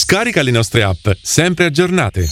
Scarica le nostre app, sempre aggiornate.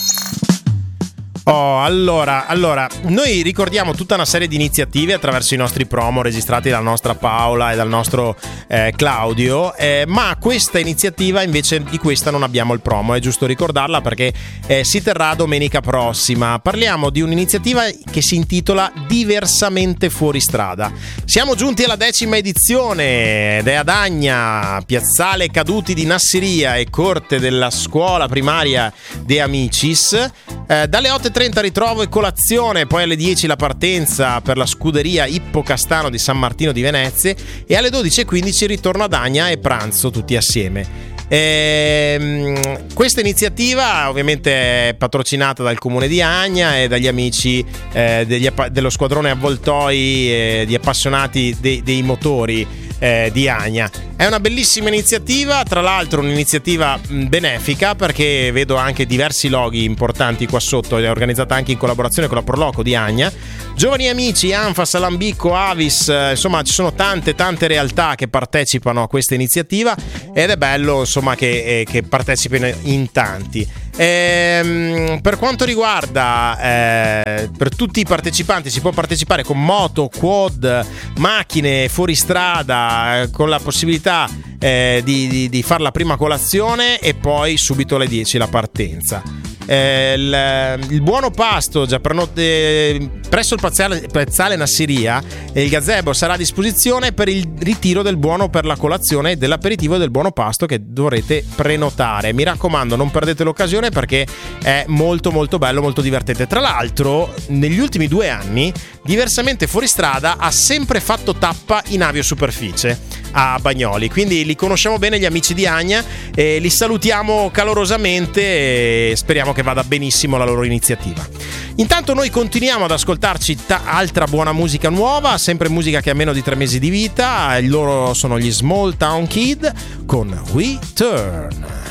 Allora, noi ricordiamo tutta una serie di iniziative attraverso i nostri promo registrati dalla nostra Paola e dal nostro Claudio, ma questa iniziativa invece di questa non abbiamo il promo, è giusto ricordarla perché si terrà domenica prossima. Parliamo di un'iniziativa che si intitola Diversamente fuori strada. Siamo giunti alla 10ª edizione ed è ad Agna, piazzale Caduti di Nassiria e corte della scuola primaria De Amicis. Dalle 8:30 ritrovo e colazione, poi alle 10 la partenza per la scuderia Ippo Castano di San Martino di Venezia e alle 12:15 ritorno ad Agna e pranzo tutti assieme. Questa iniziativa ovviamente è patrocinata dal comune di Agna e dagli amici dello squadrone avvoltoi di appassionati dei motori di Agna. È una bellissima iniziativa, tra l'altro un'iniziativa benefica perché vedo anche diversi loghi importanti qua sotto, è organizzata anche in collaborazione con la Proloco di Agna. Giovani Amici, Anfas, Alambicco, Avis, insomma ci sono tante realtà che partecipano a questa iniziativa ed è bello insomma che partecipino in tanti. Per quanto riguarda per tutti i partecipanti si può partecipare con moto, quad, macchine, fuoristrada, con la possibilità di fare la prima colazione e poi subito alle 10 la partenza. Il buono pasto già presso il piazzale Nassiria e il gazebo sarà a disposizione per il ritiro del buono per la colazione e dell'aperitivo del buono pasto che dovrete prenotare. Mi raccomando, non perdete l'occasione perché è molto bello, molto divertente. Tra l'altro negli ultimi 2 anni Diversamente fuori strada ha sempre fatto tappa in aviosuperficie a Bagnoli, quindi li conosciamo bene gli amici di Agna e li salutiamo calorosamente e speriamo che vada benissimo la loro iniziativa. Intanto noi continuiamo ad ascoltarci altra buona musica nuova, sempre musica che ha meno di 3 mesi di vita. Loro sono gli Small Town Kid con We Turn.